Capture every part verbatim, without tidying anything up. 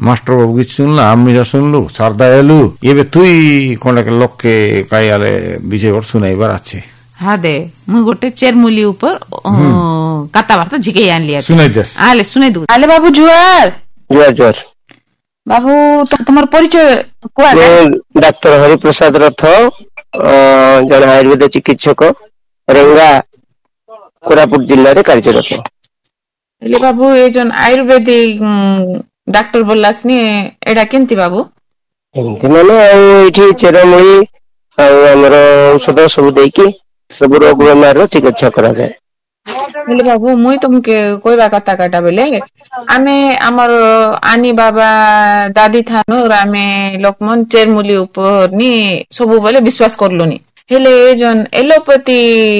master बाबू की सुनला आम्मी जा सुनलु सारदा एलु एबे तुई कोनके लोक के कायाले विषय वर सुनाइबार আছে हा दे मु गोटे चेरमुली ऊपर कथावार्ता झिके आन लिया सुनाइ दस आले सुनाइ दु आले बाबू जुआर जुआर जुआर बाबू तो तुम्हार परिचय कोआ डॉक्टर हरिप्रसाद रथ जन आयुर्वेद चिकित्सक रेंगा कोरापुट जिल्ला रे कार्यरत ले बाबू ए जन आयुर्वेदिक डॉक्टर बोलासनी एडा केंती बाबू एंती माने एठी चेरमुली आ हमर औषध सब देकी सब रोग बेमार रो चिकित्सा करा जाय ले बाबू मुई तुमके कोइबा कथा काटा बेले आमे हमर आनी बाबा दादी थानु आमे लोकमन चेरमुली ऊपर नी सब बोले विश्वास करलुनी हेले ए जन एलोपैथी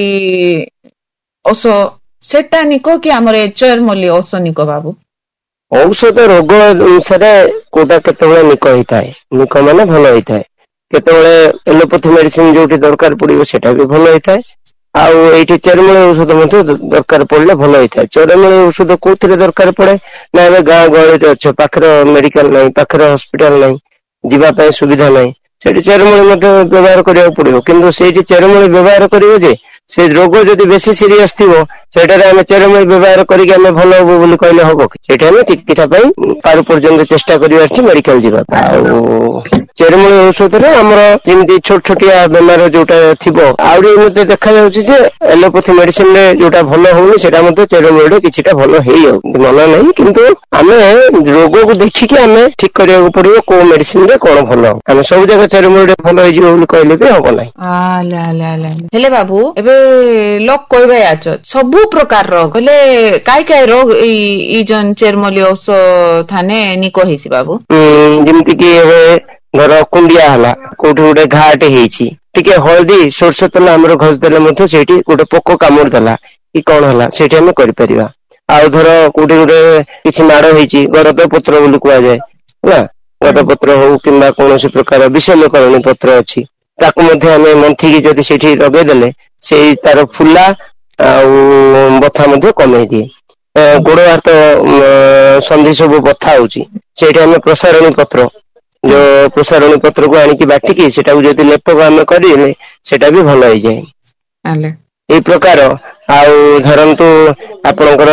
ओसो सेटा निको कि हमर चेरमुली ओसो निको बाबू औषध रोग अनुसार कोटा केतबेले निको हिताय निको माने भलो हिताय केतबेले एलोपैथी मेडिसिन जोटी दरकार पड़िबो सेटा भी भलो हिताय आउ एठी चेरमुली औषध मध्ये दरकार पड़ले भलो हिताय चेरमुली औषध कोथिरे दरकार पड़े ना ए गां गळी रे छ पाखर मेडिकल नै पाखर हॉस्पिटल नै जीवा पय सुविधा नै सेठी चेरमुली मध्ये व्यवहार करिया पड़िबो किंतु सेठी चेरमुली व्यवहार करिवो जे से रोग जदि बेसी सीरियस थिबो सेटारे हम चेरमुली व्यवहार करी के हम भलो होबो बोली कहले होबो सेटा हम चिकित्सा पय पारु पर्यंत चेष्टा करिवार छी मेडिकल जीवा चेरमुली औषध रे हमर जेमि छोट छोटिया बेमार जोटा थिबो आउरी मते देखा जाउची जे एलोपैथी मेडिसिन रे जोटा भलो होनी सेटा मते चेरमुली रे किछिटा भलो हेई मना नै किंतु हमें रोग को देखि के हमें ठीक करिया को पड़ियो को मेडिसिन रे कोन भलो हम सब जगह चेरमुली रे भलो हेई जो बोली कहले भी होबो नै आ ला ला ला हेले बाबू एबे लोक कहबे आछ सबु प्रकार रोग हेले काय काय रोग ई ई जन चेरमुली औषध थाने निको हेसी बाबू जेमति कि धर कुंडिया हला कोठी उडे घाट हेची टिके हळदी सरसो तेल हमर घस देले मथे सेठी गोटे पोको कामुर देला ई कोन हला सेठी हम करि परिबा आ धर कोठी उडे किछि माडो हेची गरद पत्र बोली कुआ जाय ना गरद पत्र हो किंबा कोनोसी प्रकार विषयकरणी पत्र अछि ताकु मध्ये हम मंथि की जदि सेठी रगे देले सेई तार फुला आ बथा मध्ये कमे दिए गोड़ हाथ संधि सब बथा होची सेठी हम प्रसारणी पत्र जो प्रसारण पत्र को आनी की बाटी की सेटा जदि लेपक हम करिले सेटा भी भलो हो जाय आले ए प्रकार आउ धरंतु आपनकर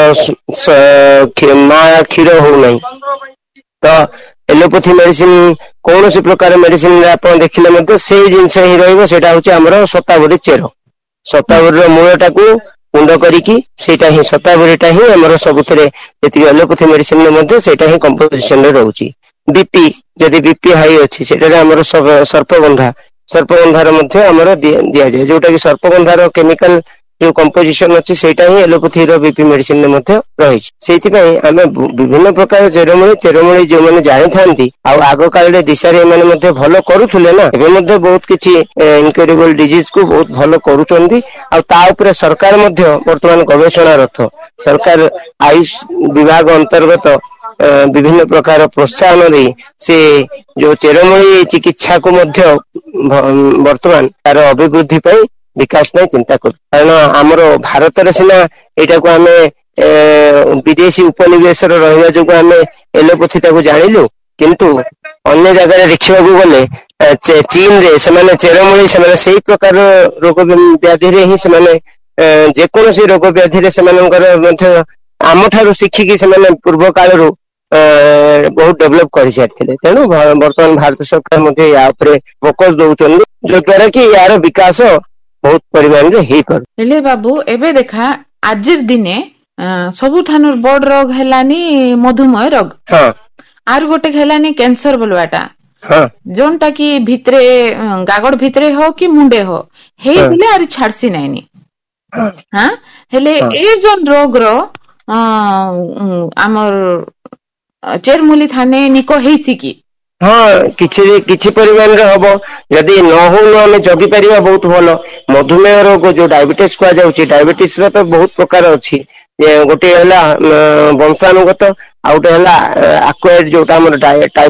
मा क्षीर हो नै तो एलोपैथी मेडिसिन कोन से प्रकार मेडिसिन आपन देखिले मते से जिंस ही रहइबो सेटा होची हमर शतावरी चेर शतावरी रो मूलटा को मुंड करिकी सेटा ही शतावरीटा ही हमर सबुथरे जति एलोपैथी मेडिसिन ने मते सेटा ही कंपोजिशन रे रहउची बीपी जदि बीपी हाई अच्छी सेटारे हमर सर्पगंधा सर्पगंधार मध्य हमर दिया जाय जोटा कि सर्पगंधार केमिकल जो कंपोजिशन अच्छी सेटा ही एलोपैथी रो बीपी मेडिसिन ने मध्य रही सेति पई हमें विभिन्न प्रकार चेरमुली चेरमुली जो माने जानि थांती आ आगो काल रे दिशारे माने मध्य भलो करूथुले ना एबे मध्य बहुत किछि इनक्रेडिबल डिजीज को बहुत भलो करूचंदी आ ता ऊपर सरकार मध्य वर्तमान गवेषणा रथ सरकार आयुष विभाग अंतर्गत विभिन्न प्रकार प्रोत्साहन दे से जो चेरमुली चिकित्सा को मध्य वर्तमान तार अभिवृद्धि पई विकास में चिंता कर कारण हमरो भारत रे सिना एटा को हमें विदेशी उपनिवेश रो रहया जो हमें एलोपैथी ता को जानिलु किंतु अन्य जगह रे देखिबा को गले चीन रे से माने चेरमुली से माने सेही प्रकार रोग व्याधि रे ही से माने जे कोनोसी रोग व्याधि रे से मानकर मध्य आमठारु शिखी की से माने पूर्व काल रो बहुत डेवलप कर सारी तेणु वर्तमान भारत सरकार मध्य या फोकस दौरान जो द्वारा कि यार विकास बहुत परिमाण रे हे कर हेले बाबू एबे देखा आजिर दिने सबु थानुर बड़ रोग हेलानी मधुमेह रोग हां आर गोटे हेलानी कैंसर बोलवाटा हां जोनटा कि भितरे गागड़ भितरे हो कि मुंडे हो हे दिले आरी छाड़सी नाइनी हां हेले ए जोन रोग रो हमर चेरमुली थाने निको हेसी की हाँ किछि किछि परिमाण रे हबो यदि न हो न हम जगी परिबा बहुत भलो मधुमेह रोग जो डायबिटीज को जाउची डायबिटीज रो तो बहुत प्रकार अछि गोटे हला वंशानुगत आ गोटे हला एक्वायर्ड जोटा हमर टाइप